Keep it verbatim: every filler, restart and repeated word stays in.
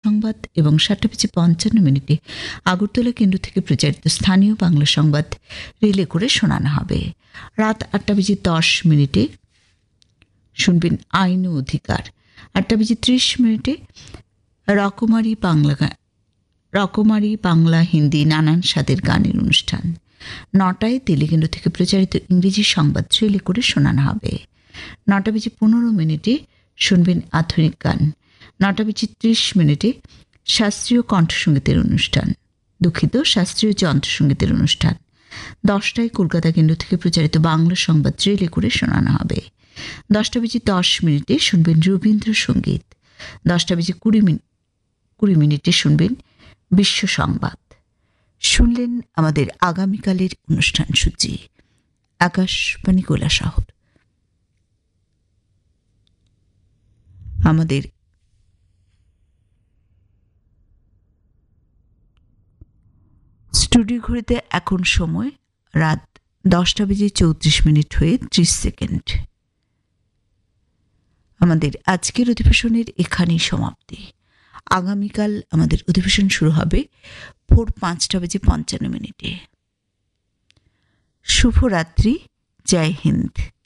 সংবাদ এবং সাতটা বেজে পঞ্চান্ন মিনিটে আগরতলা কেন্দ্র থেকে প্রচারিত স্থানীয় বাংলা সংবাদ রিলে করে শোনানো হবে। রাত আটটা বেজে দশ মিনিটে শুনবেন আইন ও অধিকার। আটটা বেজে ত্রিশ মিনিটে রকমারি বাংলা রকমারি বাংলা হিন্দি নানান স্বাদের গানের অনুষ্ঠান। নটায় দিল্লি কেন্দ্র থেকে প্রচারিত ইংরেজি সংবাদ রিলে করে শোনানো হবে। নটা বেজে পনেরো মিনিটে শুনবেন আধুনিক গান। নটা বেজে ত্রিশ মিনিটে শাস্ত্রীয় কণ্ঠসঙ্গীতের অনুষ্ঠান, দুঃখিত শাস্ত্রীয় যন্ত্রসঙ্গীতের অনুষ্ঠান। দশটায় কলকাতা কেন্দ্র থেকে প্রচারিত বাংলা সংবাদ রিলে করে শোনানো হবে। দশটা বেজে দশ মিনিটে শুনবেন রবীন্দ্রসঙ্গীত। দশটা বেজে কুড়ি মিনিট কুড়ি মিনিটে শুনবেন বিশ্ব সংবাদ। শুনলেন আমাদের আগামীকালের অনুষ্ঠান সূচি। আকাশবাণী কৈলাসহর। আমাদের স্টুডিও ঘড়িতে এখন সময় রাত দশটা বেজে চৌত্রিশ মিনিট হয়ে ত্রিশ সেকেন্ড। আমাদের আজকের অধিবেশনের এখানেই সমাপ্তি। আগামীকাল আমাদের অধিবেশন শুরু হবে ভোর পাঁচটা বেজে পঞ্চান্ন মিনিটে। শুভরাত্রি, জয় হিন্দ।